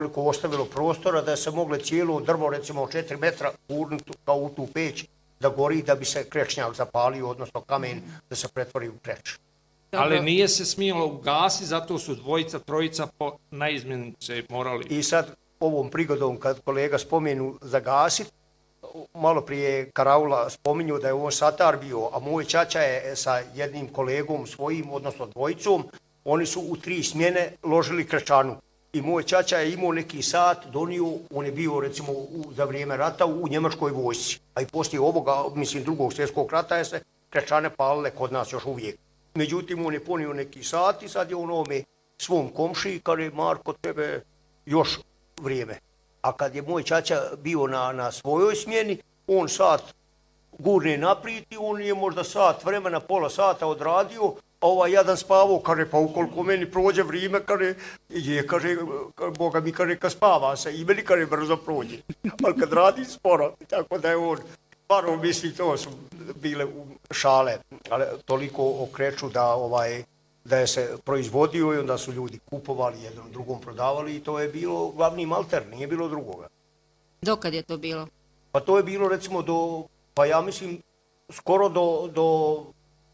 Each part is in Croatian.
koliko ostavilo prostora da se mogle cijelo drvo, recimo 4 metra, gurnuti kao u tu peć, da gori da bi se krečnjak zapalio, odnosno kamen da se pretvori u kreč. Ali nije se smijelo ugasiti, zato su dvojica, trojica na izmjenice morali. I sad ovom prigodom kad kolega spomenu zagasiti, malo prije Karaula spominju da je on satar bio, a moj ćaća je sa jednim kolegom svojim, odnosno dvojicom, oni su u 3 smjene ložili krečanu. I moj ćaća je imao neki sat, donio, on je bio recimo za vrijeme rata u njemačkoj vojsci. A i poslije ovoga, mislim, Drugog svjetskog rata je se krečane palile kod nas još uvijek. Međutim, on je ponio neki sat i sad je on ovome svom komšiji, kaže, Marko, tebe još vrijeme. A kad je moj ćaća bio na svojoj smjeni, on sat gurne naprijed i on je možda sat vremena, pola sata odradio, a ovaj jadan spavao, kaže, pa ukoliko meni prođe vrijeme, kaže, Boga mi, kaže, kad spava se, i meni, kaže, brzo prođe. Ali kad radi sporo, tako da je on, paro misli, to su bile šale, ali toliko o kreču da je se proizvodio i onda su ljudi kupovali, jednom drugom prodavali i to je bilo glavni malter, nije bilo drugoga. Dokad je to bilo? Pa to je bilo recimo pa ja mislim, skoro do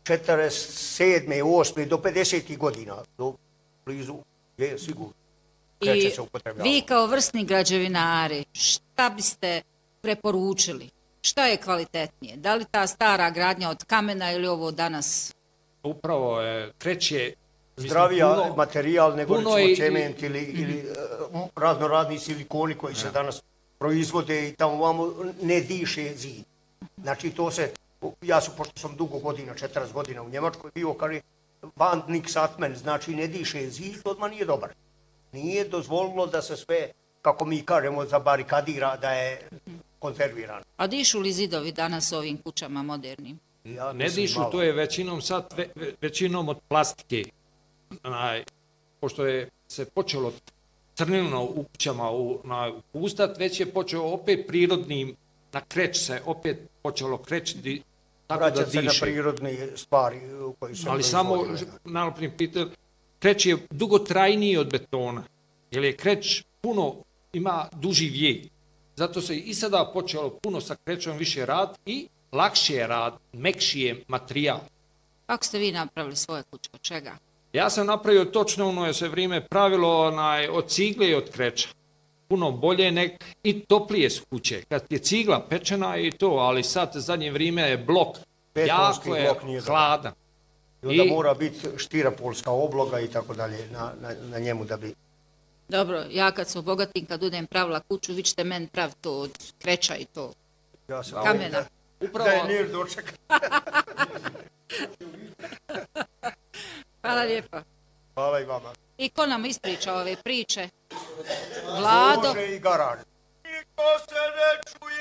47. 8. do 50. godina, do blizu, je sigurno. I vi kao vrsni građevinari, šta biste preporučili? Šta je kvalitetnije? Da li ta stara gradnja od kamena ili ovo danas? Upravo kreć je zdravija materijal nego recimo cement ili raznorazni silikoni koji se danas proizvode i tamo vamo ne diše zid. Znači to se, pošto sam dugo godina, 40 godina u Njemačkoj bio, kaže Wand nix atmen, znači ne diše zid, odmah nije dobar. Nije dozvolilo da se sve, kako mi kažemo, zabarikadira, da je konzervirano. A dišu li zidovi danas ovim kućama modernim? Ne dišu, to je većinom od plastike. Pošto je se počelo crnilno u kućama upustat, već je počeo opet prirodnim, na kreć se opet počelo krećiti tako da diše. Vraćat se na prirodne stvari koji su... Ali samo, nalopnim pitanjem, kreć je dugotrajniji od betona, jer je kreć ima duži vijek. Zato se i sada počelo puno sa krećom više rad i lakši je rad, mekši je materijal. Kako ste vi napravili svoje kuće? Od čega? Ja sam napravio točno ono je sve vrijeme pravilo od cigle i od kreća. Puno bolje i toplije su kuće. Kad je cigla pečena i to, ali sad zadnje vrijeme je blok. Betonski jako je hladan. I onda mora biti štirapolska obloga i tako dalje na njemu da bi... Dobro, ja kad se obogatim, kad budem pravila kuću, vi ćete meni praviti to od kreća i to kamena. Da je nir doček. Hvala lijepa. Hvala i vama. I ko nam ispriča ove priče? Vlado. Može i garaž. Niko se ne čuje.